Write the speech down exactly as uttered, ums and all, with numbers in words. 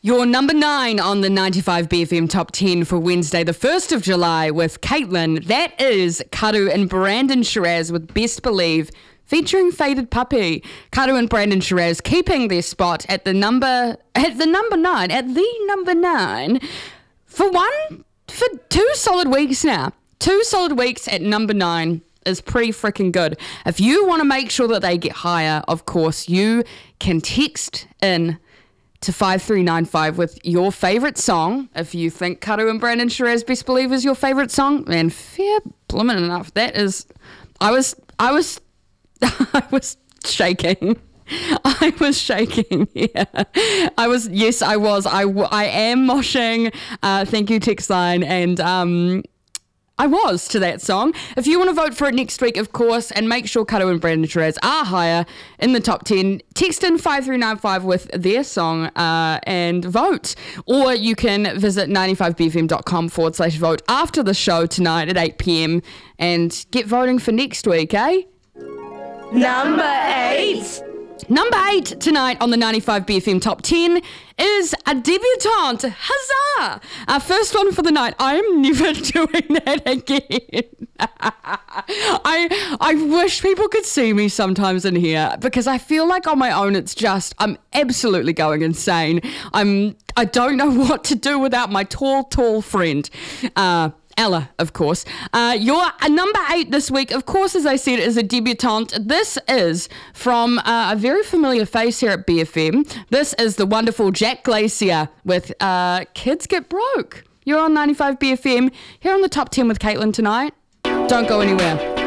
Your number nine on the ninety-five B F M Top ten for Wednesday, the first of July with Caitlin. That is Karu and Brandon Shiraz with Best Believe, featuring Faded Puppy. Karu and Brandon Shiraz keeping their spot at the number, at the number nine, at the number nine for one, for two solid weeks now. Two solid weeks at number nine is pretty freaking good. If you want to make sure that they get higher, of course, you can text in to five three nine five with your favourite song. If you think Karu and Brandon Shiraz Best Believe is your favourite song, and fair blimmin' enough, that is, I was, I was, I was shaking. I was shaking, yeah. I was, yes, I was. I, I am moshing. Uh, thank you, text line. And, um, I was to that song. If you want to vote for it next week, of course, and make sure Karu and Brandon Shiraz are higher in the top ten, text in five three nine five with their song uh, and vote. Or you can visit ninety-five b f m dot com forward slash vote after the show tonight at eight p.m. and get voting for next week, eh? Number eight. Number eight tonight on the ninety-five B F M Top ten is a debutante. Huzzah! Our first one for the night. I am never doing that again. I I wish people could see me sometimes in here, because I feel like on my own it's just, I'm absolutely going insane. I'm, I don't know what to do without my tall, tall friend. Uh, Ella, of course. Uh, your uh, number eight this week, of course, as I said, is a debutante. This is from uh, a very familiar face here at B F M. This is the wonderful Jack Glacier with uh, Kids Get Broke. You're on ninety-five B F M, here on the Top ten with Caitlin tonight. Don't go anywhere.